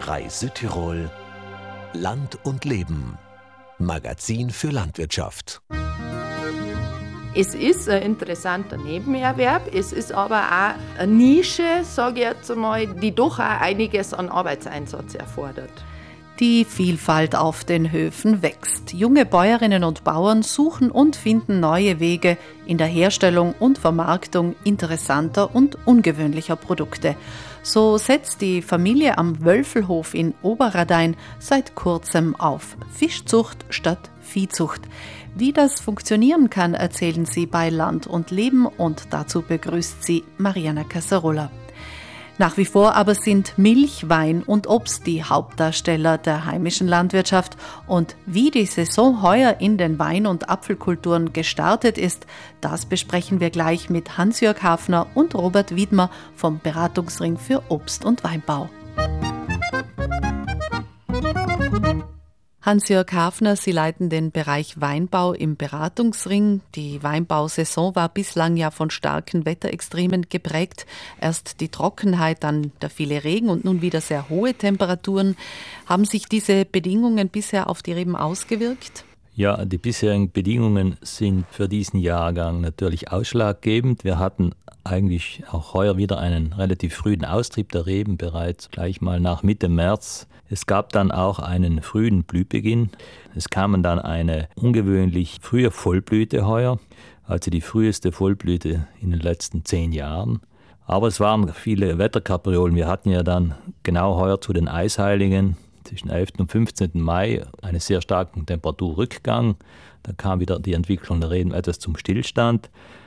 Reis Südtirol, Land und Leben. Magazin für Landwirtschaft. Es ist ein interessanter Nebenerwerb, es ist aber auch eine Nische, sage ich jetzt einmal, die doch auch einiges an Arbeitseinsatz erfordert. Die Vielfalt auf den Höfen wächst. Junge Bäuerinnen und Bauern suchen und finden neue Wege in der Herstellung und Vermarktung interessanter und ungewöhnlicher Produkte. So setzt die Familie am Wölfelhof in Oberradein seit kurzem auf Fischzucht statt Viehzucht. Wie das funktionieren kann, erzählen sie bei Land und Leben und dazu begrüßt sie Mariana Casarola. Nach wie vor aber sind Milch, Wein und Obst die Hauptdarsteller der heimischen Landwirtschaft. Und wie die Saison heuer in den Wein- und Apfelkulturen gestartet ist, das besprechen wir gleich mit Hans-Jörg Hafner und Robert Wiedmer vom Beratungsring für Obst- und Weinbau. Hans-Jörg Hafner, Sie leiten den Bereich Weinbau im Beratungsring. Die Weinbausaison war bislang ja von starken Wetterextremen geprägt. Erst die Trockenheit, dann der viele Regen und nun wieder sehr hohe Temperaturen. Haben sich diese Bedingungen bisher auf die Reben ausgewirkt? Ja, die bisherigen Bedingungen sind für diesen Jahrgang natürlich ausschlaggebend. Wir hatten eigentlich auch heuer wieder einen relativ frühen Austrieb der Reben, bereits gleich mal nach Mitte März. Es gab dann auch einen frühen Blühbeginn. Es kam dann eine ungewöhnlich frühe Vollblüte heuer, also die früheste Vollblüte in den letzten 10 Jahren. Aber es waren viele Wetterkapriolen. Wir hatten ja dann genau heuer zu den Eisheiligen zwischen 11. und 15. Mai einen sehr starken Temperaturrückgang. Da kam wieder die Entwicklung der Reben etwas zum Stillstand.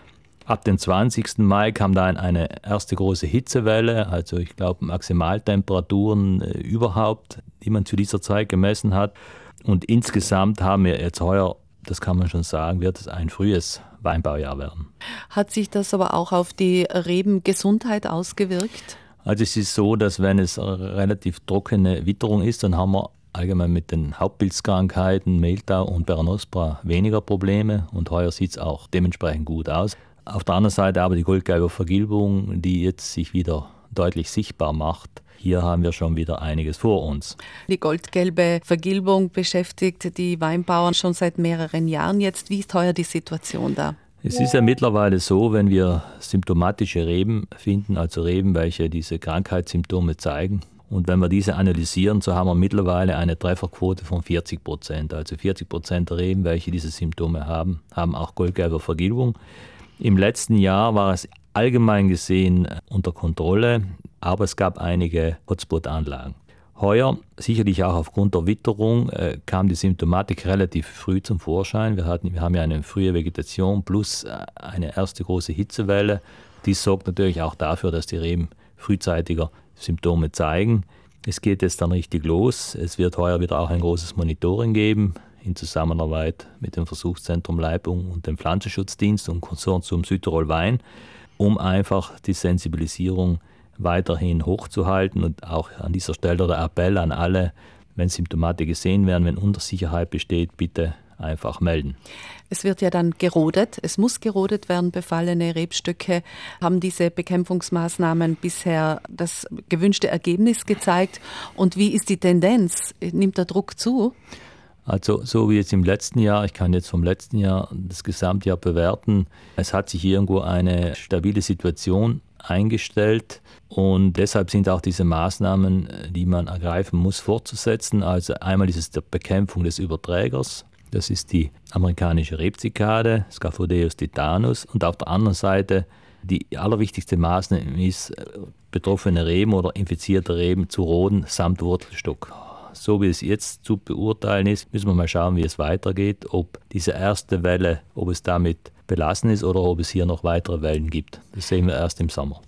Ab dem 20. Mai kam dann eine erste große Hitzewelle, also ich glaube Maximaltemperaturen überhaupt, die man zu dieser Zeit gemessen hat. Und insgesamt haben wir jetzt heuer, das kann man schon sagen, wird es ein frühes Weinbaujahr werden. Hat sich das aber auch auf die Rebengesundheit ausgewirkt? Also es ist so, dass wenn es relativ trockene Witterung ist, dann haben wir allgemein mit den Hauptpilzkrankheiten, Mehltau und Peronospora weniger Probleme und heuer sieht es auch dementsprechend gut aus. Auf der anderen Seite aber die goldgelbe Vergilbung, die jetzt sich wieder deutlich sichtbar macht. Hier haben wir schon wieder einiges vor uns. Die goldgelbe Vergilbung beschäftigt die Weinbauern schon seit mehreren Jahren jetzt. Wie ist heuer die Situation da? Es ist ja mittlerweile so, wenn wir symptomatische Reben finden, also Reben, welche diese Krankheitssymptome zeigen, und wenn wir diese analysieren, so haben wir mittlerweile eine Trefferquote von 40%. Also 40% der Reben, welche diese Symptome haben, haben auch goldgelbe Vergilbung. Im letzten Jahr war es allgemein gesehen unter Kontrolle, aber es gab einige Hotspot-Anlagen. Heuer, sicherlich auch aufgrund der Witterung, kam die Symptomatik relativ früh zum Vorschein. Wir haben ja eine frühe Vegetation plus eine erste große Hitzewelle. Dies sorgt natürlich auch dafür, dass die Reben frühzeitiger Symptome zeigen. Es geht jetzt dann richtig los. Es wird heuer wieder auch ein großes Monitoring geben, in Zusammenarbeit mit dem Versuchszentrum Leibung und dem Pflanzenschutzdienst und Konsortium Südtirol Wein, um einfach die Sensibilisierung weiterhin hochzuhalten. Und auch an dieser Stelle der Appell an alle, wenn Symptomate gesehen werden, wenn Unsicherheit besteht, bitte einfach melden. Es wird ja dann gerodet, es muss gerodet werden, befallene Rebstöcke. Haben diese Bekämpfungsmaßnahmen bisher das gewünschte Ergebnis gezeigt? Und wie ist die Tendenz? Nimmt der Druck zu? Also so wie jetzt im letzten Jahr, ich kann jetzt vom letzten Jahr das Gesamtjahr bewerten, es hat sich irgendwo eine stabile Situation eingestellt und deshalb sind auch diese Maßnahmen, die man ergreifen muss, fortzusetzen. Also einmal ist es die Bekämpfung des Überträgers, das ist die amerikanische Rebzikade, Scaphodeus titanus, und auf der anderen Seite die allerwichtigste Maßnahme ist, betroffene Reben oder infizierte Reben zu roden samt Wurzelstock. So wie es jetzt zu beurteilen ist, müssen wir mal schauen, wie es weitergeht, ob diese erste Welle, ob es damit belassen ist oder ob es hier noch weitere Wellen gibt. Das sehen wir erst im Sommer.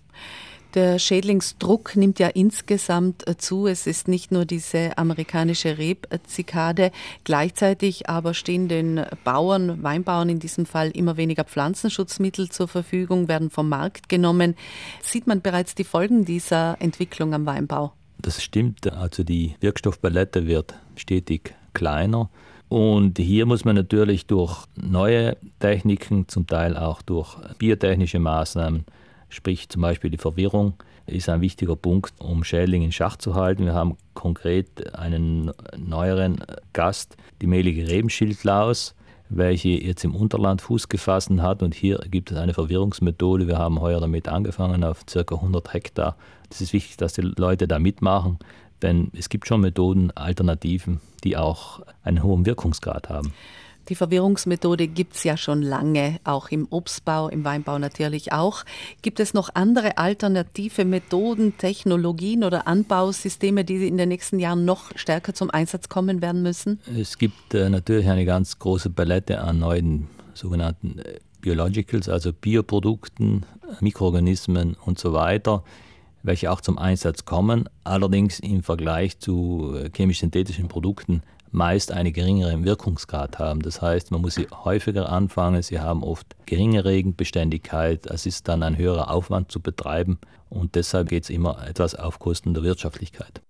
Der Schädlingsdruck nimmt ja insgesamt zu. Es ist nicht nur diese amerikanische Rebzikade. Gleichzeitig aber stehen den Bauern, Weinbauern in diesem Fall, immer weniger Pflanzenschutzmittel zur Verfügung, werden vom Markt genommen. Sieht man bereits die Folgen dieser Entwicklung am Weinbau? Das stimmt. Also die Wirkstoffpalette wird stetig kleiner. Und hier muss man natürlich durch neue Techniken, zum Teil auch durch biotechnische Maßnahmen, sprich zum Beispiel die Verwirrung, ist ein wichtiger Punkt, um Schädlinge in Schach zu halten. Wir haben konkret einen neueren Gast, die mehlige Rebenschildlaus, welche jetzt im Unterland Fuß gefasst hat. Und hier gibt es eine Verwirrungsmethode. Wir haben heuer damit angefangen auf ca. 100 Hektar. Es ist wichtig, dass die Leute da mitmachen, denn es gibt schon Methoden, Alternativen, die auch einen hohen Wirkungsgrad haben. Die Verwirrungsmethode gibt es ja schon lange, auch im Obstbau, im Weinbau natürlich auch. Gibt es noch andere alternative Methoden, Technologien oder Anbausysteme, die in den nächsten Jahren noch stärker zum Einsatz kommen werden müssen? Es gibt natürlich eine ganz große Palette an neuen sogenannten Biologicals, also Bioprodukten, Mikroorganismen und so weiter, welche auch zum Einsatz kommen, allerdings im Vergleich zu chemisch-synthetischen Produkten meist einen geringeren Wirkungsgrad haben. Das heißt, man muss sie häufiger anfangen, sie haben oft geringe Regenbeständigkeit, es ist dann ein höherer Aufwand zu betreiben und deshalb geht es immer etwas auf Kosten der Wirtschaftlichkeit.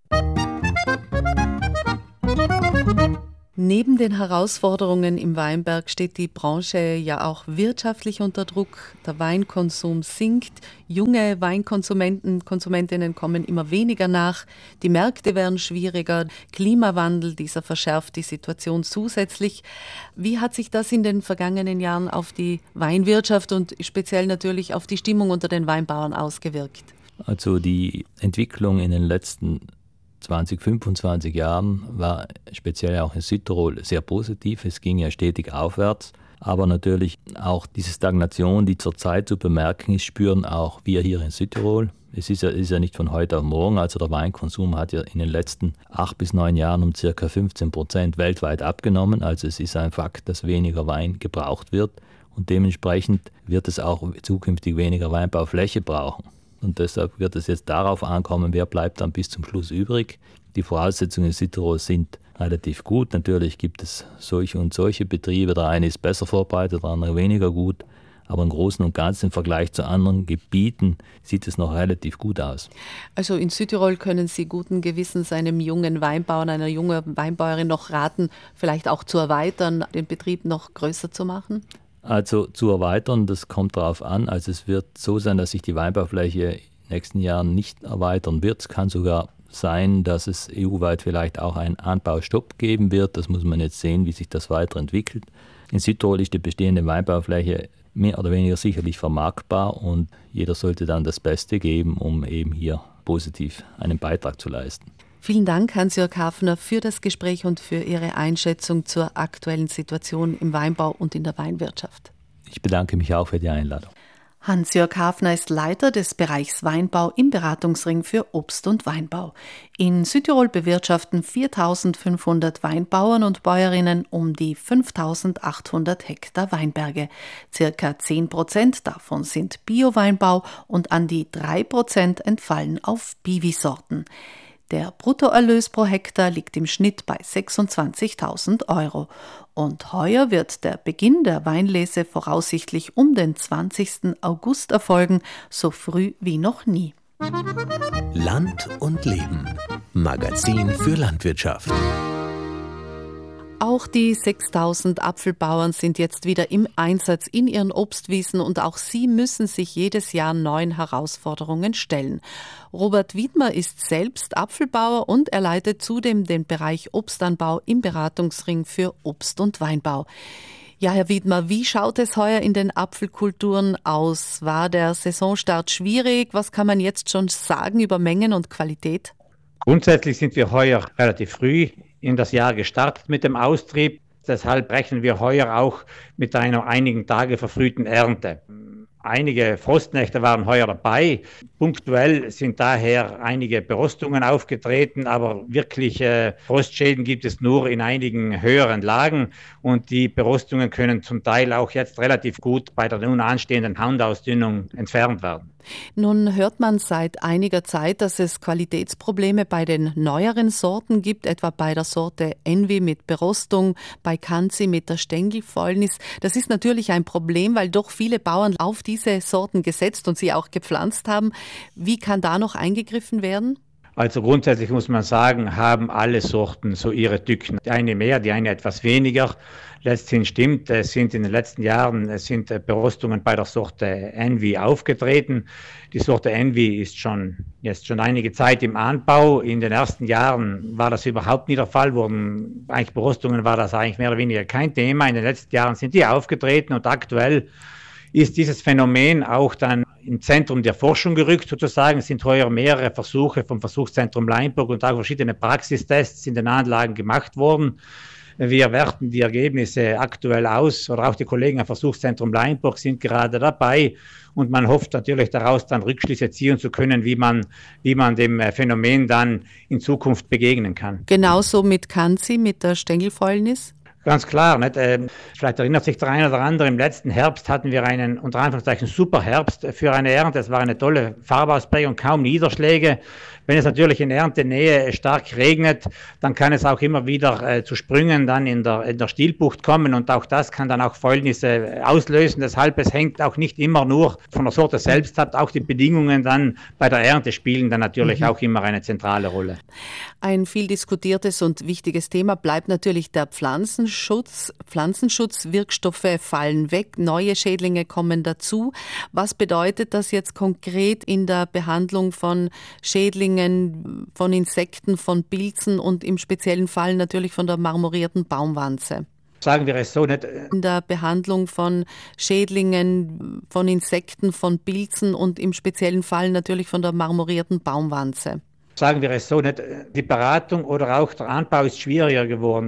Neben den Herausforderungen im Weinberg steht die Branche ja auch wirtschaftlich unter Druck. Der Weinkonsum sinkt, junge Konsumentinnen kommen immer weniger nach, die Märkte werden schwieriger, Klimawandel, dieser verschärft die Situation zusätzlich. Wie hat sich das in den vergangenen Jahren auf die Weinwirtschaft und speziell natürlich auf die Stimmung unter den Weinbauern ausgewirkt? Also die Entwicklung in den letzten 20, 25 Jahren war speziell auch in Südtirol sehr positiv. Es ging ja stetig aufwärts. Aber natürlich auch diese Stagnation, die zurzeit zu bemerken ist, spüren auch wir hier in Südtirol. Es ist ja nicht von heute auf morgen. Also der Weinkonsum hat ja in den letzten 8 bis 9 Jahren um ca. 15% weltweit abgenommen. Also es ist ein Fakt, dass weniger Wein gebraucht wird. Und dementsprechend wird es auch zukünftig weniger Weinbaufläche brauchen. Und deshalb wird es jetzt darauf ankommen, wer bleibt dann bis zum Schluss übrig. Die Voraussetzungen in Südtirol sind relativ gut. Natürlich gibt es solche und solche Betriebe. Der eine ist besser vorbereitet, der andere weniger gut. Aber im Großen und Ganzen im Vergleich zu anderen Gebieten sieht es noch relativ gut aus. Also in Südtirol können Sie guten Gewissens einem jungen Weinbauer, einer jungen Weinbäuerin noch raten, vielleicht auch zu erweitern, den Betrieb noch größer zu machen? Also zu erweitern, das kommt darauf an. Also es wird so sein, dass sich die Weinbaufläche in den nächsten Jahren nicht erweitern wird. Es kann sogar sein, dass es EU-weit vielleicht auch einen Anbaustopp geben wird. Das muss man jetzt sehen, wie sich das weiterentwickelt. In Südtirol ist die bestehende Weinbaufläche mehr oder weniger sicherlich vermarktbar und jeder sollte dann das Beste geben, um eben hier positiv einen Beitrag zu leisten. Vielen Dank, Hans-Jörg Hafner, für das Gespräch und für Ihre Einschätzung zur aktuellen Situation im Weinbau und in der Weinwirtschaft. Ich bedanke mich auch für die Einladung. Hans-Jörg Hafner ist Leiter des Bereichs Weinbau im Beratungsring für Obst- und Weinbau. In Südtirol bewirtschaften 4.500 Weinbauern und Bäuerinnen um die 5.800 Hektar Weinberge. Circa 10% davon sind Bio-Weinbau und an die 3% entfallen auf Biwi-Sorten. Der Bruttoerlös pro Hektar liegt im Schnitt bei 26.000 €. Und heuer wird der Beginn der Weinlese voraussichtlich um den 20. August erfolgen, so früh wie noch nie. Land und Leben. Magazin für Landwirtschaft. Auch die 6.000 Apfelbauern sind jetzt wieder im Einsatz in ihren Obstwiesen und auch sie müssen sich jedes Jahr neuen Herausforderungen stellen. Robert Wiedmer ist selbst Apfelbauer und er leitet zudem den Bereich Obstanbau im Beratungsring für Obst- und Weinbau. Ja, Herr Wiedmer, wie schaut es heuer in den Apfelkulturen aus? War der Saisonstart schwierig? Was kann man jetzt schon sagen über Mengen und Qualität? Grundsätzlich sind wir heuer relativ früh in das Jahr gestartet mit dem Austrieb. Deshalb rechnen wir heuer auch mit einer einigen Tage verfrühten Ernte. Einige Frostnächte waren heuer dabei. Punktuell sind daher einige Berostungen aufgetreten, aber wirkliche Frostschäden gibt es nur in einigen höheren Lagen und die Berostungen können zum Teil auch jetzt relativ gut bei der nun anstehenden Handausdünnung entfernt werden. Nun hört man seit einiger Zeit, dass es Qualitätsprobleme bei den neueren Sorten gibt, etwa bei der Sorte Envy mit Berostung, bei Kanzi mit der Stängelfäulnis. Das ist natürlich ein Problem, weil doch viele Bauern auf diese Sorten gesetzt und sie auch gepflanzt haben. Wie kann da noch eingegriffen werden? Also grundsätzlich muss man sagen, haben alle Sorten so ihre Tücken. Die eine mehr, die eine etwas weniger. Letztendlich stimmt, es sind in den letzten Jahren Berostungen bei der Sorte Envy aufgetreten. Die Sorte Envy ist jetzt schon einige Zeit im Anbau. In den ersten Jahren war das überhaupt nicht der Fall. Berostungen war das eigentlich mehr oder weniger kein Thema. In den letzten Jahren sind die aufgetreten und aktuell ist dieses Phänomen auch dann im Zentrum der Forschung gerückt, sozusagen. Es sind heuer mehrere Versuche vom Versuchszentrum Leinburg und auch verschiedene Praxistests in den Anlagen gemacht worden. Wir werten die Ergebnisse aktuell aus, oder auch die Kollegen am Versuchszentrum Leinburg sind gerade dabei, und man hofft natürlich daraus dann Rückschlüsse ziehen zu können, wie man dem Phänomen dann in Zukunft begegnen kann. Genauso mit Kanzi, mit der Stängelfäulnis? Ganz klar, nicht? Vielleicht erinnert sich der eine oder andere, im letzten Herbst hatten wir einen, unter Anführungszeichen, super Herbst für eine Ernte. Es war eine tolle Farbausprägung, kaum Niederschläge. Wenn es natürlich in Erntenähe stark regnet, dann kann es auch immer wieder zu Sprüngen dann in der Stielbucht kommen, und auch das kann dann auch Fäulnisse auslösen. Deshalb, es hängt auch nicht immer nur von der Sorte selbst ab, auch die Bedingungen dann bei der Ernte spielen dann natürlich auch immer eine zentrale Rolle. Ein viel diskutiertes und wichtiges Thema bleibt natürlich der Pflanzenschutz. Pflanzenschutzwirkstoffe fallen weg, neue Schädlinge kommen dazu. Was bedeutet das jetzt konkret in der Behandlung von Schädlingen, von Insekten, von Pilzen und im speziellen Fall natürlich von der marmorierten Baumwanze? Sagen wir es so, nicht? In der Behandlung von Schädlingen, von Insekten, von Pilzen und im speziellen Fall natürlich von der marmorierten Baumwanze. Sagen wir es so, nicht? Die Beratung oder auch der Anbau ist schwieriger geworden.